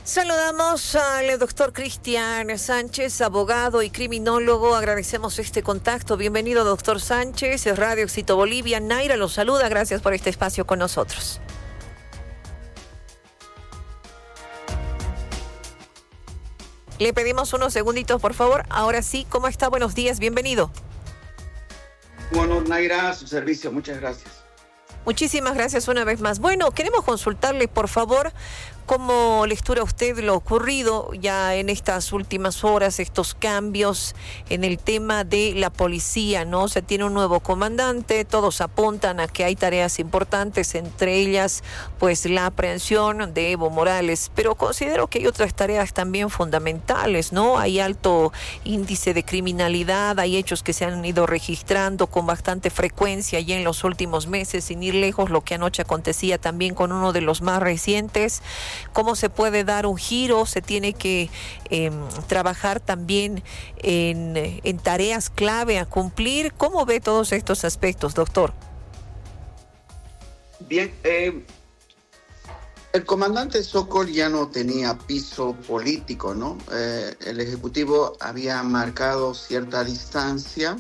Saludamos al doctor Cristian Sánchez, abogado y criminólogo. Agradecemos este contacto. Bienvenido, doctor Sánchez. Es Radio Éxito Bolivia. Naira los saluda. Gracias por este espacio con nosotros. Le pedimos unos segunditos, por favor. Ahora sí, ¿cómo está? Buenos días, bienvenido. Bueno, Naira, a su servicio. Muchas gracias. Muchísimas gracias una vez más. Bueno, queremos consultarle, por favor, ¿cómo lectura usted lo ocurrido ya en estas últimas horas, estos cambios en el tema de la policía, ¿no? Se tiene un nuevo comandante, todos apuntan a que hay tareas importantes, entre ellas, pues, la aprehensión de Evo Morales, pero considero que hay otras tareas también fundamentales, ¿no? Hay alto índice de criminalidad, hay hechos que se han ido registrando con bastante frecuencia ya en los últimos meses, sin ir lejos, lo que anoche acontecía también con uno de los más recientes. ¿Cómo se puede dar un giro? Se tiene que trabajar también en tareas clave a cumplir. ¿Cómo ve todos estos aspectos, doctor? Bien, el comandante Sokol ya no tenía piso político, ¿no? El Ejecutivo había marcado cierta distancia,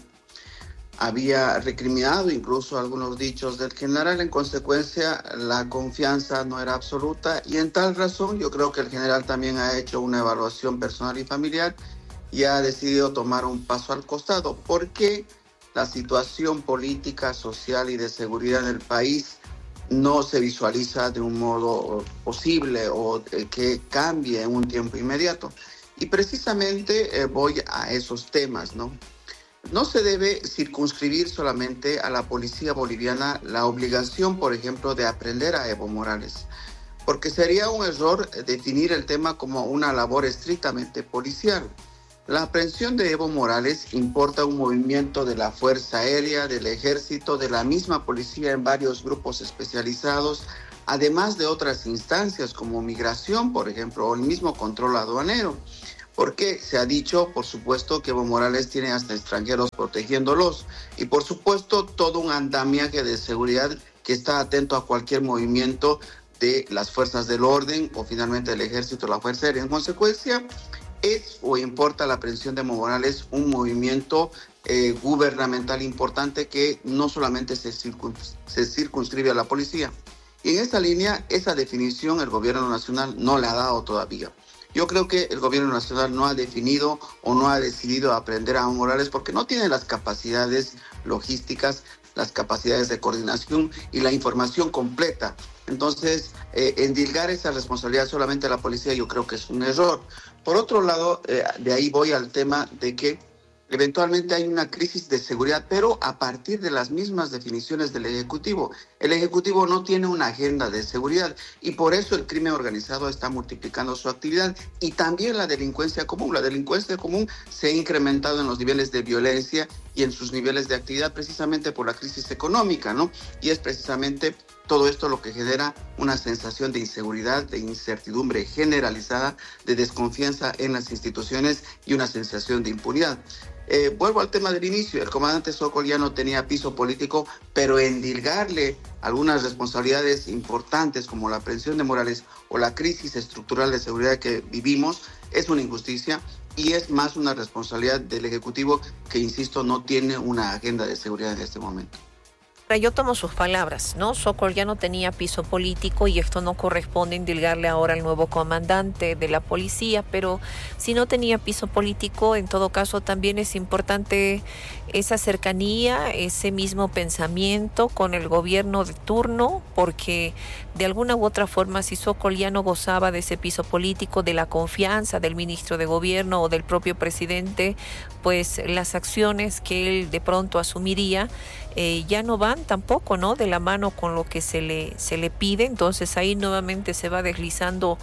había recriminado incluso algunos dichos del general. En consecuencia, la confianza no era absoluta y en tal razón yo creo que el general también ha hecho una evaluación personal y familiar y ha decidido tomar un paso al costado, porque la situación política, social y de seguridad del país no se visualiza de un modo posible o que cambie en un tiempo inmediato. Y precisamente voy a esos temas, ¿no? No se debe circunscribir solamente a la policía boliviana la obligación, por ejemplo, de aprender a Evo Morales, porque sería un error definir el tema como una labor estrictamente policial. La aprehensión de Evo Morales importa un movimiento de la Fuerza Aérea, del Ejército, de la misma policía en varios grupos especializados, además de otras instancias como migración, por ejemplo, o el mismo control aduanero. Porque se ha dicho, por supuesto, que Evo Morales tiene hasta extranjeros protegiéndolos. Y por supuesto, todo un andamiaje de seguridad que está atento a cualquier movimiento de las fuerzas del orden o finalmente del ejército o la Fuerza Aérea. En consecuencia, es o importa la aprehensión de Evo Morales un movimiento gubernamental importante que no solamente se circunscribe a la policía. Y en esta línea, esa definición el gobierno nacional no la ha dado todavía. Yo creo que el gobierno nacional no ha definido o no ha decidido aprender a Evo Morales porque no tiene las capacidades logísticas, las capacidades de coordinación y la información completa. Entonces, endilgar esa responsabilidad solamente a la policía yo creo que es un error. Por otro lado, de ahí voy al tema de que eventualmente hay una crisis de seguridad, pero a partir de las mismas definiciones del Ejecutivo. El Ejecutivo no tiene una agenda de seguridad y por eso el crimen organizado está multiplicando su actividad y también la delincuencia común. La delincuencia común se ha incrementado en los niveles de violencia y en sus niveles de actividad precisamente por la crisis económica, ¿no? Y es precisamente todo esto lo que genera una sensación de inseguridad, de incertidumbre generalizada, de desconfianza en las instituciones y una sensación de impunidad. Vuelvo al tema del inicio. El comandante Sokol ya no tenía piso político, pero endilgarle algunas responsabilidades importantes como la aprehensión de Morales o la crisis estructural de seguridad que vivimos es una injusticia y es más una responsabilidad del Ejecutivo que, insisto, no tiene una agenda de seguridad en este momento. Yo tomo sus palabras, ¿no? Sokol ya no tenía piso político y esto no corresponde indilgarle ahora al nuevo comandante de la policía, pero si no tenía piso político, en todo caso también es importante esa cercanía, ese mismo pensamiento con el gobierno de turno, porque de alguna u otra forma, si Sokol ya no gozaba de ese piso político, de la confianza del ministro de gobierno o del propio presidente, pues las acciones que él de pronto asumiría ya no van tampoco, ¿no?, de la mano con lo que se le pide. Entonces ahí nuevamente se va deslizando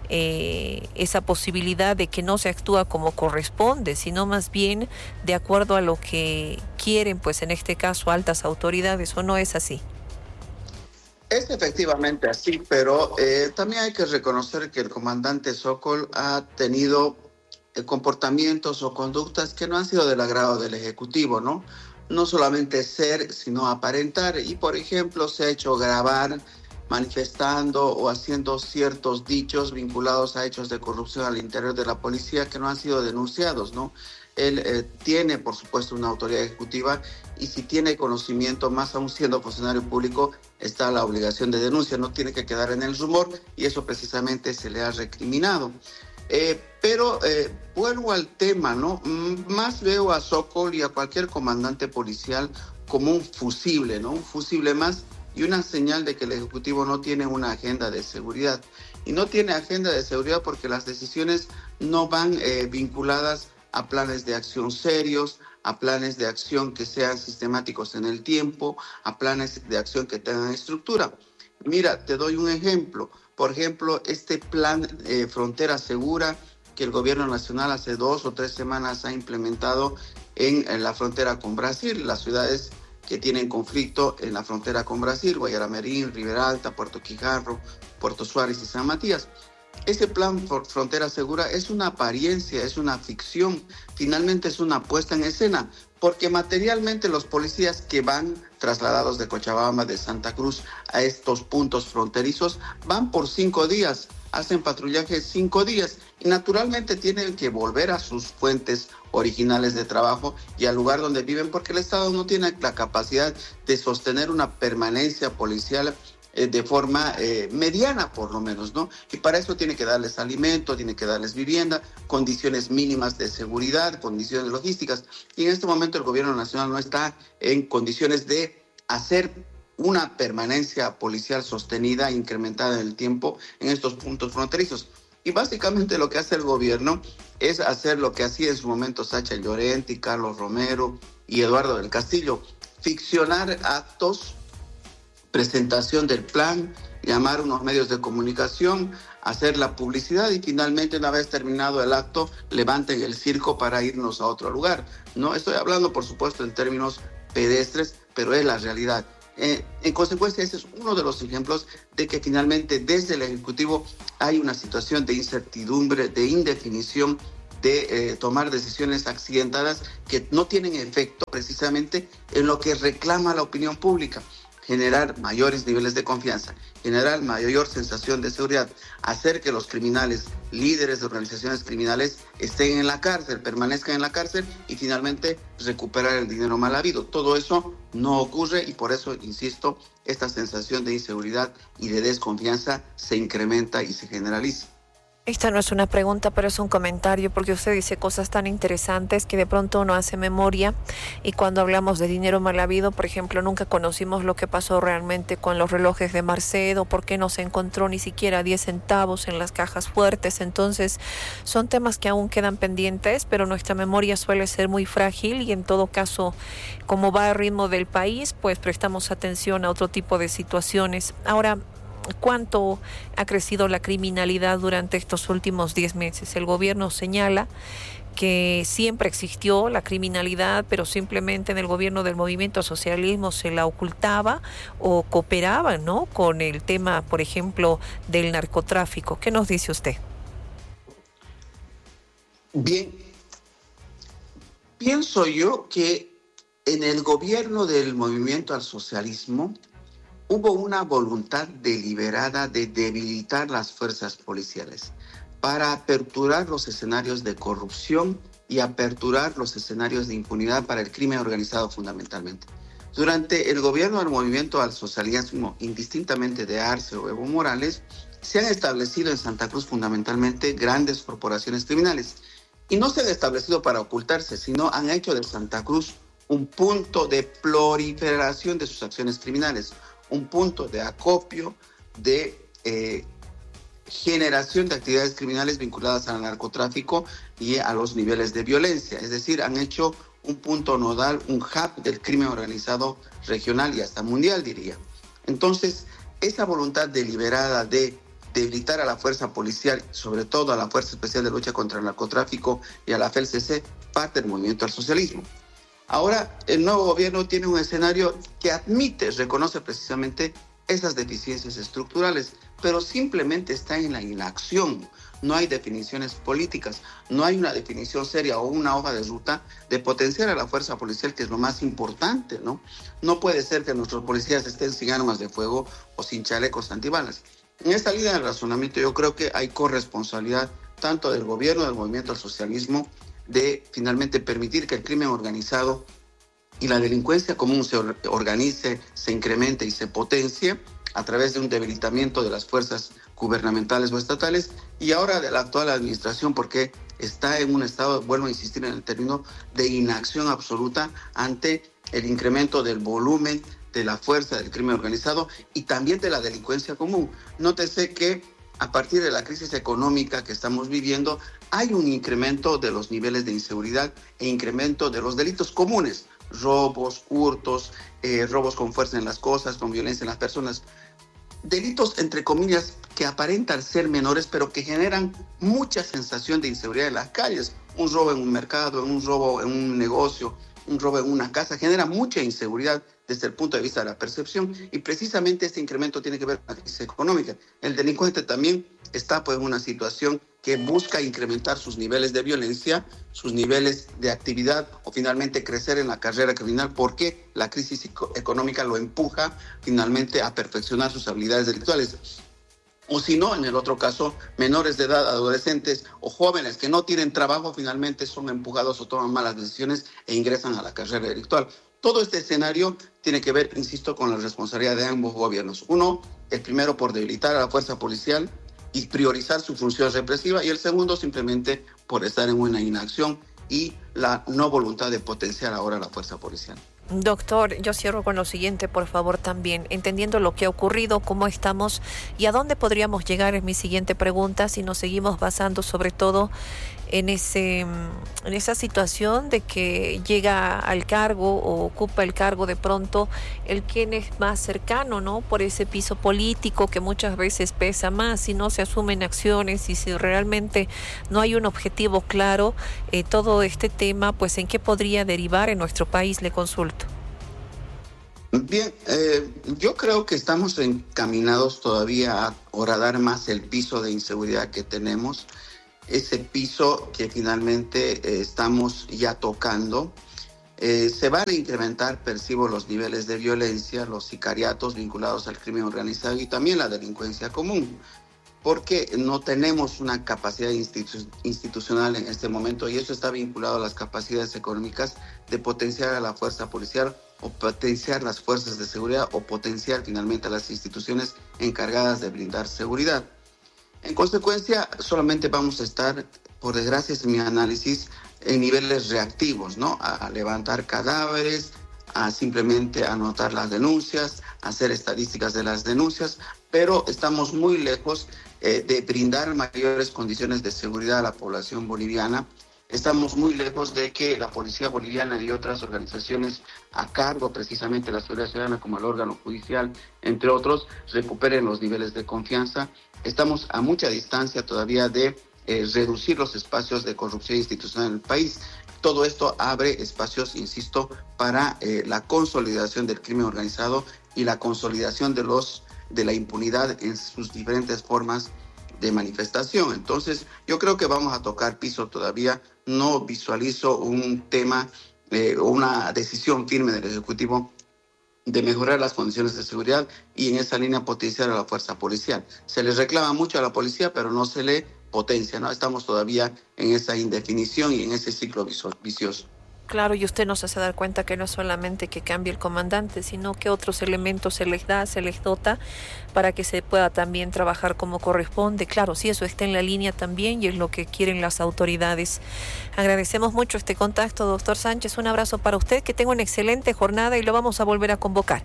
esa posibilidad de que no se actúa como corresponde, sino más bien de acuerdo a lo que quieren, pues en este caso altas autoridades, ¿o no es así? Es efectivamente así, pero también hay que reconocer que el comandante Sokol ha tenido comportamientos o conductas que no han sido del agrado del Ejecutivo, ¿no? No solamente ser, sino aparentar. Y, por ejemplo, se ha hecho grabar manifestando o haciendo ciertos dichos vinculados a hechos de corrupción al interior de la policía que no han sido denunciados, ¿no? Él tiene, por supuesto, una autoridad ejecutiva y si tiene conocimiento, más aún siendo funcionario público, está la obligación de denuncia, no tiene que quedar en el rumor y eso precisamente se le ha recriminado. Pero vuelvo al tema, ¿no? Más veo a Sokol y a cualquier comandante policial como un fusible, ¿no? Un fusible más y una señal de que el Ejecutivo no tiene una agenda de seguridad. Y no tiene agenda de seguridad porque las decisiones no van vinculadas a planes de acción serios, a planes de acción que sean sistemáticos en el tiempo, a planes de acción que tengan estructura. Mira, te doy un ejemplo. Por ejemplo, este plan Frontera Segura que el gobierno nacional hace 2 o 3 semanas ha implementado en la frontera con Brasil, las ciudades que tienen conflicto en la frontera con Brasil, Guayaramerín, Ribera Alta, Puerto Quijarro, Puerto Suárez y San Matías. Ese plan Frontera Segura es una apariencia, es una ficción, finalmente es una puesta en escena, porque materialmente los policías que van trasladados de Cochabamba, de Santa Cruz a estos puntos fronterizos, van por 5 días, hacen patrullaje 5 días y naturalmente tienen que volver a sus fuentes originales de trabajo y al lugar donde viven porque el Estado no tiene la capacidad de sostener una permanencia policial de forma mediana por lo menos, ¿no? Y para eso tiene que darles alimento, tiene que darles vivienda, condiciones mínimas de seguridad, condiciones logísticas. Y en este momento el gobierno nacional no está en condiciones de hacer una permanencia policial sostenida, incrementada en el tiempo en estos puntos fronterizos. Y básicamente lo que hace el gobierno es hacer lo que hacía en su momento Sacha Llorenti, Carlos Romero y Eduardo del Castillo, ficcionar actos, presentación del plan, llamar a unos medios de comunicación, hacer la publicidad y finalmente una vez terminado el acto levanten el circo para irnos a otro lugar. No estoy hablando por supuesto en términos pedestres, pero es la realidad. En consecuencia, ese es uno de los ejemplos de que finalmente desde el Ejecutivo hay una situación de incertidumbre, de indefinición, de tomar decisiones accidentadas que no tienen efecto precisamente en lo que reclama la opinión pública. Generar mayores niveles de confianza, generar mayor sensación de seguridad, hacer que los criminales, líderes de organizaciones criminales, estén en la cárcel, permanezcan en la cárcel y finalmente recuperar el dinero mal habido. Todo eso no ocurre y por eso, insisto, esta sensación de inseguridad y de desconfianza se incrementa y se generaliza. Esta no es una pregunta, pero es un comentario, porque usted dice cosas tan interesantes que de pronto uno hace memoria y cuando hablamos de dinero mal habido, por ejemplo, nunca conocimos lo que pasó realmente con los relojes de Marcedo, por qué no se encontró ni siquiera 10 centavos en las cajas fuertes. Entonces, son temas que aún quedan pendientes, pero nuestra memoria suele ser muy frágil y en todo caso, como va el ritmo del país, pues prestamos atención a otro tipo de situaciones. Ahora, ¿cuánto ha crecido la criminalidad durante estos últimos 10 meses? El gobierno señala que siempre existió la criminalidad, pero simplemente en el gobierno del movimiento socialismo se la ocultaba o cooperaba, ¿no?, con el tema, por ejemplo, del narcotráfico. ¿Qué nos dice usted? Bien, pienso yo que en el gobierno del movimiento al socialismo hubo una voluntad deliberada de debilitar las fuerzas policiales para aperturar los escenarios de corrupción y aperturar los escenarios de impunidad para el crimen organizado fundamentalmente. Durante el gobierno del movimiento al socialismo, indistintamente de Arce o Evo Morales, se han establecido en Santa Cruz fundamentalmente grandes corporaciones criminales. Y no se han establecido para ocultarse, sino han hecho de Santa Cruz un punto de proliferación de sus acciones criminales, un punto de acopio, de generación de actividades criminales vinculadas al narcotráfico y a los niveles de violencia. Es decir, han hecho un punto nodal, un hub del crimen organizado regional y hasta mundial, diría. Entonces, esa voluntad deliberada de debilitar a la fuerza policial, sobre todo a la Fuerza Especial de Lucha contra el Narcotráfico y a la FELCC, parte del movimiento al socialismo. Ahora, el nuevo gobierno tiene un escenario que reconoce precisamente esas deficiencias estructurales, pero simplemente está en la inacción. no hay definiciones políticas, no hay una definición seria o una hoja de ruta de potenciar a la fuerza policial, que es lo más importante, ¿no? No puede ser que nuestros policías estén sin armas de fuego o sin chalecos antibalas. En esta línea de razonamiento yo creo que hay corresponsabilidad tanto del gobierno, del movimiento al socialismo, de finalmente permitir que el crimen organizado y la delincuencia común se organice, se incremente y se potencie a través de un debilitamiento de las fuerzas gubernamentales o estatales, y ahora de la actual administración, porque está en un estado, vuelvo a insistir en el término, de inacción absoluta ante el incremento del volumen de la fuerza del crimen organizado y también de la delincuencia común. Nótese que a partir de la crisis económica que estamos viviendo, hay un incremento de los niveles de inseguridad e incremento de los delitos comunes, robos, hurtos, robos con fuerza en las cosas, con violencia en las personas. Delitos, entre comillas, que aparentan ser menores, pero que generan mucha sensación de inseguridad en las calles. Un robo en un mercado, un robo en un negocio, un robo en una casa, genera mucha inseguridad desde el punto de vista de la percepción, y precisamente este incremento tiene que ver con la crisis económica. El delincuente también está pues, en una situación que busca incrementar sus niveles de violencia, sus niveles de actividad o finalmente crecer en la carrera criminal, porque la crisis económica lo empuja finalmente a perfeccionar sus habilidades delictuales. O si no, en el otro caso, menores de edad, adolescentes o jóvenes que no tienen trabajo, finalmente son empujados o toman malas decisiones e ingresan a la carrera delictual. Todo este escenario tiene que ver, insisto, con la responsabilidad de ambos gobiernos. Uno, el primero por debilitar a la fuerza policial y priorizar su función represiva, y el segundo simplemente por estar en una inacción y la no voluntad de potenciar ahora la fuerza policial. Doctor, yo cierro con lo siguiente, por favor, también, entendiendo lo que ha ocurrido, cómo estamos y a dónde podríamos llegar, es mi siguiente pregunta, si nos seguimos basando sobre todo en esa situación de que llega al cargo o ocupa el cargo de pronto el quien es más cercano, ¿no? Por ese piso político que muchas veces pesa más si no se asumen acciones y si realmente no hay un objetivo claro, todo este tema, pues ¿en qué podría derivar en nuestro país? Le consulto. Bien, yo creo que estamos encaminados todavía a horadar más el piso de inseguridad que tenemos. Ese piso que finalmente estamos ya tocando, se van a incrementar, percibo, los niveles de violencia, los sicariatos vinculados al crimen organizado y también la delincuencia común, porque no tenemos una capacidad institucional en este momento, y eso está vinculado a las capacidades económicas de potenciar a la fuerza policial o potenciar las fuerzas de seguridad o potenciar finalmente a las instituciones encargadas de brindar seguridad. En consecuencia, solamente vamos a estar, por desgracia, en mi análisis, en niveles reactivos, ¿no? A levantar cadáveres, a simplemente anotar las denuncias, a hacer estadísticas de las denuncias, pero estamos muy lejos de brindar mayores condiciones de seguridad a la población boliviana. Estamos muy lejos de que la policía boliviana y otras organizaciones a cargo precisamente de la seguridad ciudadana, como el órgano judicial, entre otros, recuperen los niveles de confianza. Estamos a mucha distancia todavía de reducir los espacios de corrupción institucional en el país. Todo esto abre espacios, insisto, para la consolidación del crimen organizado y la consolidación de la impunidad en sus diferentes formas de manifestación. Entonces, yo creo que vamos a tocar piso todavía. No visualizo un tema o una decisión firme del Ejecutivo de mejorar las condiciones de seguridad y en esa línea potenciar a la fuerza policial. Se les reclama mucho a la policía, pero no se le potencia, ¿no? Estamos todavía en esa indefinición y en ese ciclo vicioso. Claro, y usted nos hace dar cuenta que no es solamente que cambie el comandante, sino que otros elementos se les da, se les dota para que se pueda también trabajar como corresponde. Claro, sí, eso está en la línea también y es lo que quieren las autoridades. Agradecemos mucho este contacto, doctor Sánchez. Un abrazo para usted, que tenga una excelente jornada y lo vamos a volver a convocar.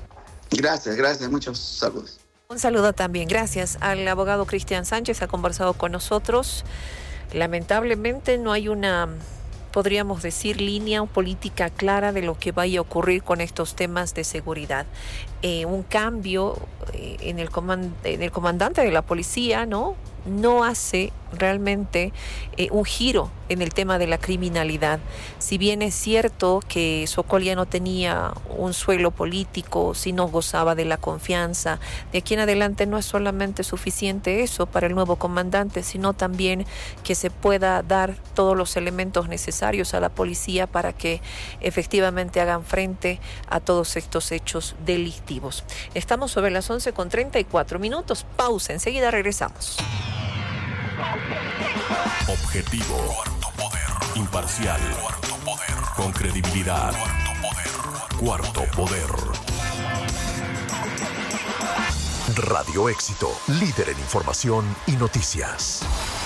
Gracias, muchos saludos. Un saludo también, gracias al abogado Cristian Sánchez, ha conversado con nosotros. Lamentablemente no hay una, podríamos decir, línea o política clara de lo que vaya a ocurrir con estos temas de seguridad. Un cambio en el comandante de la policía, no hace realmente un giro en el tema de la criminalidad. Si bien es cierto que Sokol ya no tenía un suelo político, sino gozaba de la confianza, de aquí en adelante no es solamente suficiente eso para el nuevo comandante, sino también que se pueda dar todos los elementos necesarios a la policía para que efectivamente hagan frente a todos estos hechos delictivos. Estamos sobre las 11:34. Pausa, enseguida regresamos. Objetivo. Cuarto poder. Imparcial. Cuarto poder. Con credibilidad. Cuarto poder. Cuarto poder. Radio Éxito, líder en información y noticias.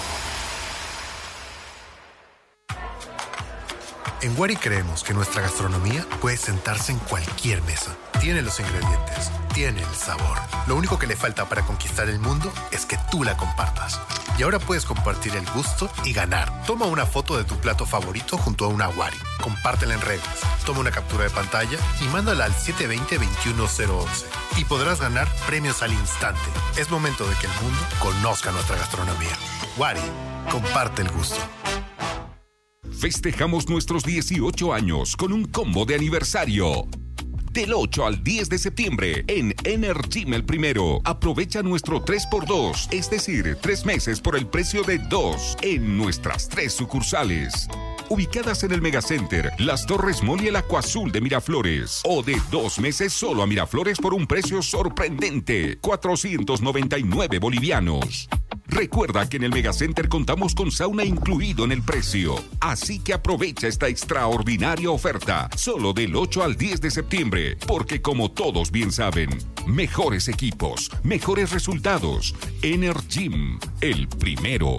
En Wari creemos que nuestra gastronomía puede sentarse en cualquier mesa. Tiene los ingredientes, tiene el sabor. Lo único que le falta para conquistar el mundo es que tú la compartas. Y ahora puedes compartir el gusto y ganar. Toma una foto de tu plato favorito junto a una Wari. Compártela en redes. Toma una captura de pantalla y mándala al 720-21011. Y podrás ganar premios al instante. Es momento de que el mundo conozca nuestra gastronomía. Wari, comparte el gusto. Festejamos nuestros 18 años con un combo de aniversario. Del 8 al 10 de septiembre en Energym El Primero. Aprovecha nuestro 3x2, es decir, 3 meses por el precio de 2 en nuestras 3 sucursales. Ubicadas en el Megacenter, Las Torres Mall y el Acuazul de Miraflores. O de 2 meses solo a Miraflores por un precio sorprendente, 499 bolivianos. Recuerda que en el Megacenter contamos con sauna incluido en el precio. Así que aprovecha esta extraordinaria oferta, solo del 8 al 10 de septiembre. Porque como todos bien saben, mejores equipos, mejores resultados. Energym, El Primero.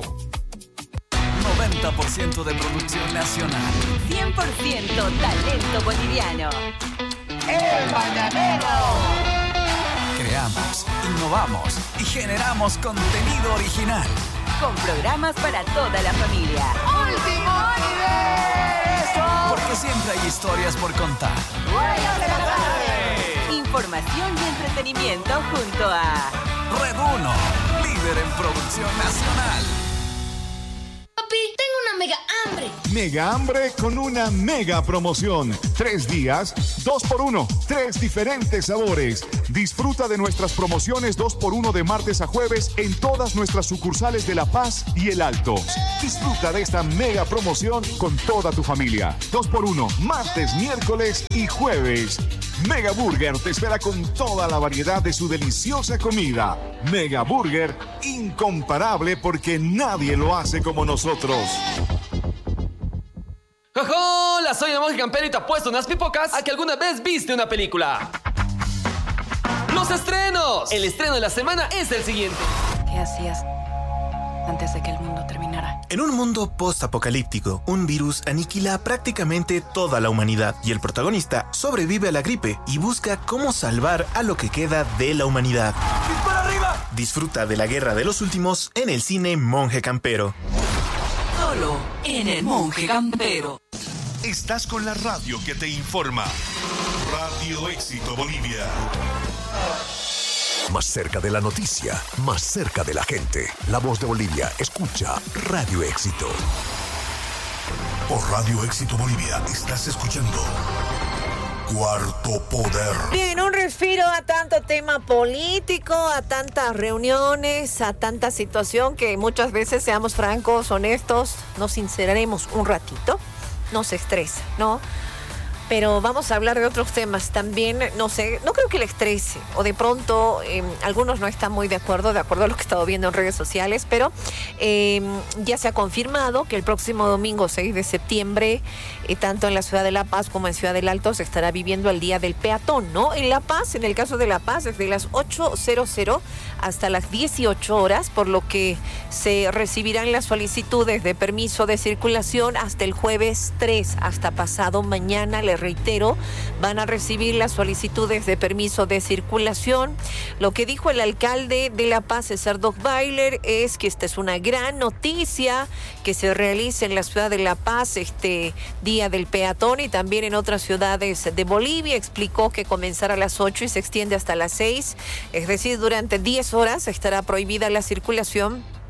90% de producción nacional. 100% talento boliviano. El Mañanero. Creamos, innovamos y generamos contenido original. Con programas para toda la familia. ¡Último universo! Porque siempre hay historias por contar. ¡Huellas de la tarde! Información y entretenimiento junto a Red 1, líder en producción nacional. Papi, tengo una mega hambre. Mega hambre con una mega promoción. 3 días, 2x1. 3 diferentes sabores. Disfruta de nuestras promociones 2x1 de martes a jueves en todas nuestras sucursales de La Paz y El Alto. Disfruta de esta mega promoción con toda tu familia. 2x1, martes, miércoles y jueves. Mega Burger te espera con toda la variedad de su deliciosa comida. Mega Burger, incomparable porque nadie lo hace como nosotros. ¡Hola! Soy el monje campero y te apuesto unas pipocas a que alguna vez viste una película. ¡Los estrenos! El estreno de la semana es el siguiente. ¿Qué hacías antes de que el mundo terminara? En un mundo post-apocalíptico, un virus aniquila prácticamente toda la humanidad y el protagonista sobrevive a la gripe y busca cómo salvar a lo que queda de la humanidad. ¡Dispara arriba! Disfruta de la guerra de los últimos en el cine Monje Campero. Solo en el Monje Campero. Estás con la radio que te informa. Radio Éxito Bolivia. Más cerca de la noticia, más cerca de la gente. La voz de Bolivia, escucha Radio Éxito. Por Radio Éxito Bolivia estás escuchando Cuarto Poder. Bien, un respiro a tanto tema político, a tantas reuniones, a tanta situación que muchas veces, seamos francos, honestos, nos sinceraremos un ratito, nos estresa, ¿no? Pero vamos a hablar de otros temas también, no sé, no creo que le estrese, o de pronto algunos no están muy de acuerdo a lo que he estado viendo en redes sociales, pero ya se ha confirmado que el próximo domingo 6 de septiembre, tanto en la ciudad de La Paz como en Ciudad del Alto, se estará viviendo el Día del Peatón, ¿no? En La Paz, en el caso de La Paz, desde las 8:00 hasta las 18 horas, por lo que se recibirán las solicitudes de permiso de circulación hasta el jueves 3, hasta pasado mañana. Les reitero, van a recibir las solicitudes de permiso de circulación. Lo que dijo el alcalde de La Paz, César Dochweiler, es que esta es una gran noticia que se realice en la ciudad de La Paz este Día del Peatón y también en otras ciudades de Bolivia. Explicó que comenzará a las 8 y se extiende hasta las 6, es decir, durante 10 horas estará prohibida la circulación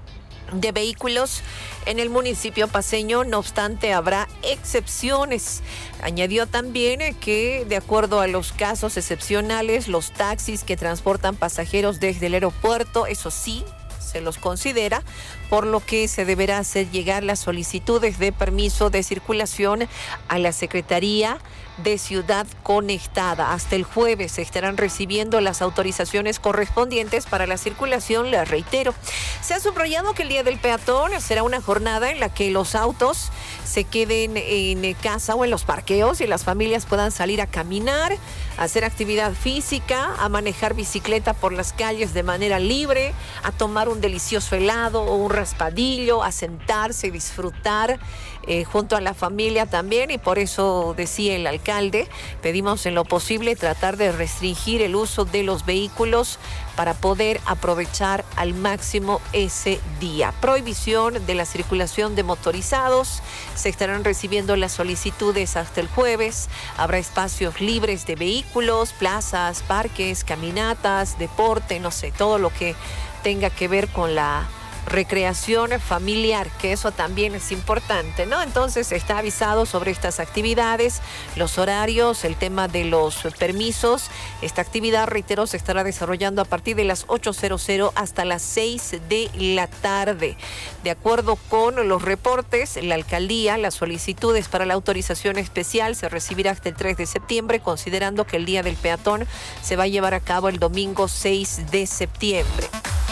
de vehículos en el municipio paceño. No obstante, habrá excepciones. Añadió también que, de acuerdo a los casos excepcionales, los taxis que transportan pasajeros desde el aeropuerto, eso sí, se los considera, por lo que se deberá hacer llegar las solicitudes de permiso de circulación a la Secretaría de Ciudad Conectada. Hasta el jueves se estarán recibiendo las autorizaciones correspondientes para la circulación. Les reitero, se ha subrayado que el Día del Peatón será una jornada en la que los autos se queden en casa o en los parqueos y las familias puedan salir a caminar, a hacer actividad física, a manejar bicicleta por las calles de manera libre, a tomar un delicioso helado o un raspadillo, a sentarse y disfrutar junto a la familia también. Y por eso decía el alcalde, pedimos en lo posible tratar de restringir el uso de los vehículos para poder aprovechar al máximo ese día. Prohibición de la circulación de motorizados. Se estarán recibiendo las solicitudes hasta el jueves. Habrá espacios libres de vehículos, plazas, parques, caminatas, deporte, no sé, todo lo que tenga que ver con la recreación familiar, que eso también es importante, ¿no? Entonces está avisado sobre estas actividades, los horarios, el tema de los permisos. Esta actividad, reitero, se estará desarrollando a partir de las 8:00 hasta las 6 de la tarde. De acuerdo con los reportes, la alcaldía, las solicitudes para la autorización especial se recibirá hasta el 3 de septiembre, considerando que el Día del Peatón se va a llevar a cabo el domingo 6 de septiembre.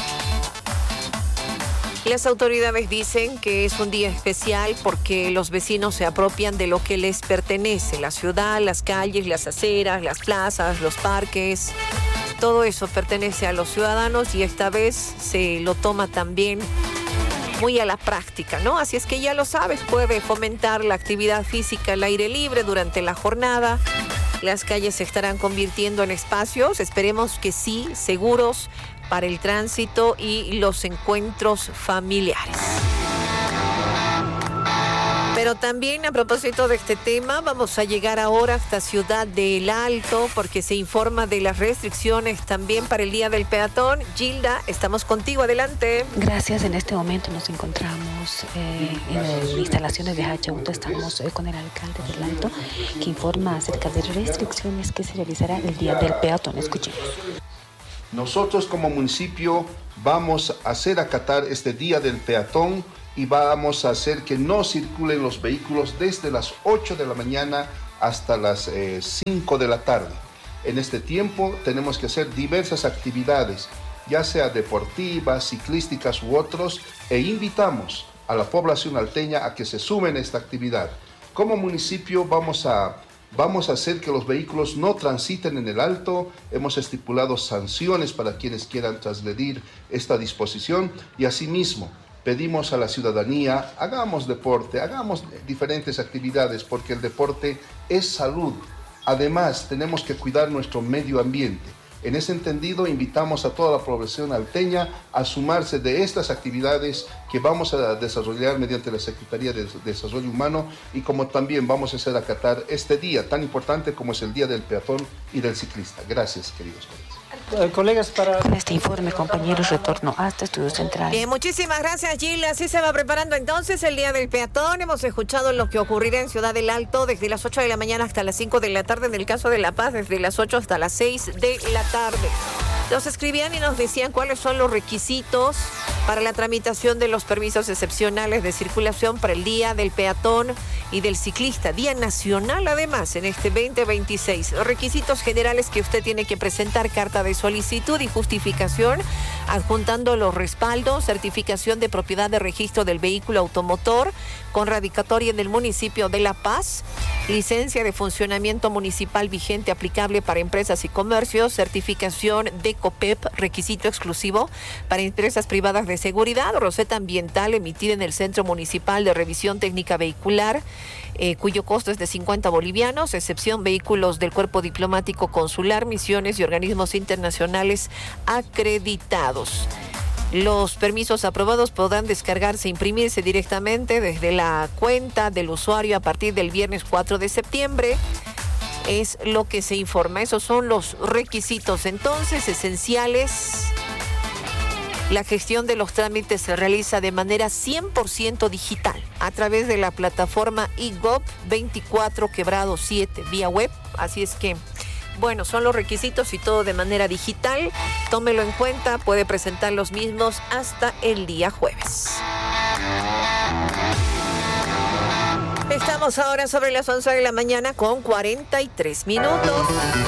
Las autoridades dicen que es un día especial porque los vecinos se apropian de lo que les pertenece, la ciudad, las calles, las aceras, las plazas, los parques. Todo eso pertenece a los ciudadanos y esta vez se lo toma también muy a la práctica, ¿no? Así es que ya lo sabes, puede fomentar la actividad física al aire libre durante la jornada. Las calles se estarán convirtiendo en espacios, esperemos que sí, seguros para el tránsito y los encuentros familiares. Pero también a propósito de este tema, vamos a llegar ahora hasta Ciudad del Alto porque se informa de las restricciones también para el Día del Peatón. Gilda, estamos contigo, adelante. Gracias, en este momento nos encontramos en las instalaciones de H-Auto. Estamos con el alcalde del Alto que informa acerca de restricciones que se realizará el Día del Peatón. Escuchemos. Nosotros como municipio vamos a hacer acatar este Día del Peatón y vamos a hacer que no circulen los vehículos desde las 8 de la mañana hasta las 5 de la tarde. En este tiempo tenemos que hacer diversas actividades, ya sea deportivas, ciclísticas u otros, e invitamos a la población alteña a que se sumen a esta actividad. Como municipio vamos a hacer que los vehículos no transiten en el Alto. Hemos estipulado sanciones para quienes quieran transgredir esta disposición y asimismo pedimos a la ciudadanía, hagamos deporte, hagamos diferentes actividades porque el deporte es salud. Además, tenemos que cuidar nuestro medio ambiente. En ese entendido, invitamos a toda la población alteña a sumarse de estas actividades que vamos a desarrollar mediante la Secretaría de Desarrollo Humano y como también vamos a hacer acatar este día tan importante como es el Día del Peatón y del Ciclista. Gracias, queridos colegas. Colegas, con este informe, compañeros, retorno hasta Estudios Centrales. Bien, muchísimas gracias, Gilda. Así se va preparando entonces el Día del Peatón. Hemos escuchado lo que ocurrirá en Ciudad del Alto desde las 8 de la mañana hasta las 5 de la tarde. En el caso de La Paz, desde las 8 hasta las 6 de la tarde. Nos escribían y nos decían cuáles son los requisitos para la tramitación de los permisos excepcionales de circulación para el Día del Peatón y del Ciclista, Día Nacional además en este 2026. Requisitos generales que usted tiene que presentar: carta de solicitud y justificación, adjuntando los respaldos, certificación de propiedad de registro del vehículo automotor con radicatoria en el municipio de La Paz, licencia de funcionamiento municipal vigente aplicable para empresas y comercios, certificación de COPEP, requisito exclusivo para empresas privadas de seguridad, roseta ambiental emitida en el Centro Municipal de Revisión Técnica Vehicular, cuyo costo es de 50 bolivianos, excepción vehículos del Cuerpo Diplomático Consular, misiones y organismos internacionales acreditados. Los permisos aprobados podrán descargarse e imprimirse directamente desde la cuenta del usuario a partir del viernes 4 de septiembre. Es lo que se informa. Esos son los requisitos entonces esenciales La gestión de los trámites se realiza de manera 100% digital a través de la plataforma eGov24/7 vía web. Así es que, bueno, son los requisitos y todo de manera digital. Tómelo en cuenta, puede presentar los mismos hasta el día jueves. Estamos ahora sobre las 11 de la mañana con 43 minutos.